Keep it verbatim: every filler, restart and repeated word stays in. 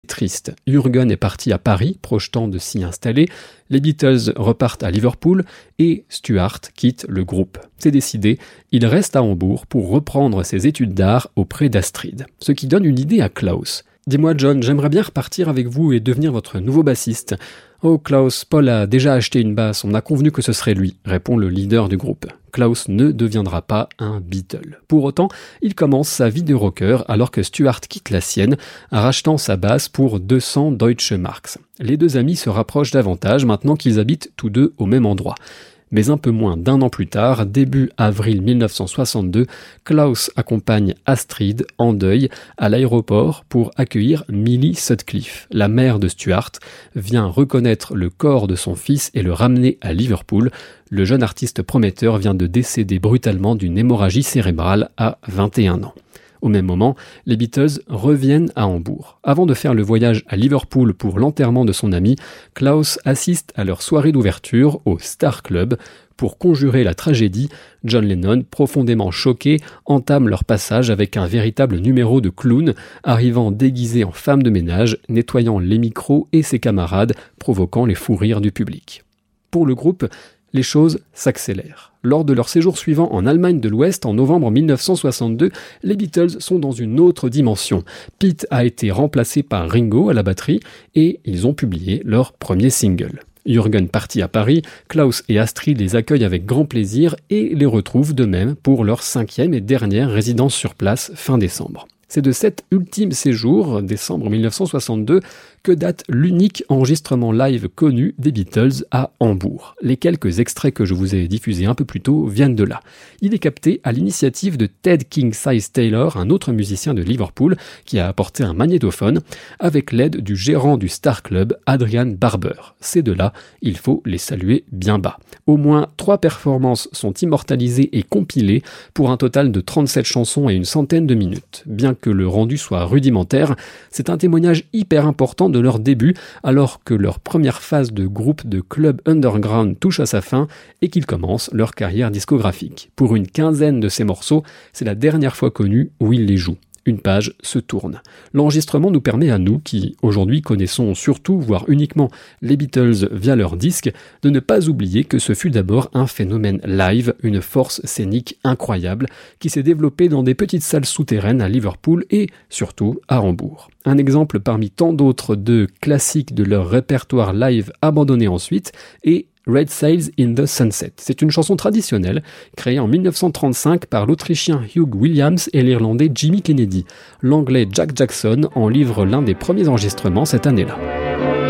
triste. Jürgen est parti à Paris, projetant de s'y installer. Les Beatles repartent à Liverpool et Stuart quitte le groupe. C'est décidé, il reste à Hambourg pour reprendre ses études d'art auprès d'Astrid. Ce qui donne une idée à Klaus. « Dis-moi John, j'aimerais bien repartir avec vous et devenir votre nouveau bassiste. » « Oh Klaus, Paul a déjà acheté une basse, on a convenu que ce serait lui, » répond le leader du groupe. Klaus ne deviendra pas un Beatle. Pour autant, il commence sa vie de rocker alors que Stuart quitte la sienne, rachetant sa basse pour deux cents Deutsche Marks. Les deux amis se rapprochent davantage maintenant qu'ils habitent tous deux au même endroit. Mais un peu moins d'un an plus tard, début avril mille neuf cent soixante-deux, Klaus accompagne Astrid, en deuil, à l'aéroport pour accueillir Millie Sutcliffe. La mère de Stuart vient reconnaître le corps de son fils et le ramener à Liverpool. Le jeune artiste prometteur vient de décéder brutalement d'une hémorragie cérébrale à vingt et un ans. Au même moment, les Beatles reviennent à Hambourg. Avant de faire le voyage à Liverpool pour l'enterrement de son ami, Klaus assiste à leur soirée d'ouverture au Star Club. Pour conjurer la tragédie, John Lennon, profondément choqué, entame leur passage avec un véritable numéro de clown, arrivant déguisé en femme de ménage, nettoyant les micros et ses camarades, provoquant les fous rires du public. Pour le groupe, les choses s'accélèrent. Lors de leur séjour suivant en Allemagne de l'Ouest en novembre mille neuf cent soixante-deux, les Beatles sont dans une autre dimension. Pete a été remplacé par Ringo à la batterie et ils ont publié leur premier single. Jürgen parti à Paris, Klaus et Astrid les accueillent avec grand plaisir et les retrouvent de même pour leur cinquième et dernière résidence sur place fin décembre. C'est de cet ultime séjour, décembre mille neuf cent soixante-deux, que date l'unique enregistrement live connu des Beatles à Hambourg. Les quelques extraits que je vous ai diffusés un peu plus tôt viennent de là. Il est capté à l'initiative de Ted King Size Taylor, un autre musicien de Liverpool, qui a apporté un magnétophone, avec l'aide du gérant du Star Club, Adrian Barber. Ces deux-là, il faut les saluer bien bas. Au moins trois performances sont immortalisées et compilées pour un total de trente-sept chansons et une centaine de minutes. Bien que le rendu soit rudimentaire, c'est un témoignage hyper important de leur début, alors que leur première phase de groupe de club underground touche à sa fin et qu'ils commencent leur carrière discographique. Pour une quinzaine de ces morceaux, c'est la dernière fois connue où ils les jouent. Une page se tourne. L'enregistrement nous permet à nous, qui aujourd'hui connaissons surtout, voire uniquement, les Beatles via leurs disques, de ne pas oublier que ce fut d'abord un phénomène live, une force scénique incroyable, qui s'est développée dans des petites salles souterraines à Liverpool et, surtout, à Hambourg. Un exemple parmi tant d'autres de classiques de leur répertoire live abandonné ensuite est Red Sails in the Sunset. C'est une chanson traditionnelle, créée en mille neuf cent trente-cinq par l'Autrichien Hugh Williams et l'Irlandais Jimmy Kennedy. L'Anglais Jack Jackson en livre l'un des premiers enregistrements cette année-là.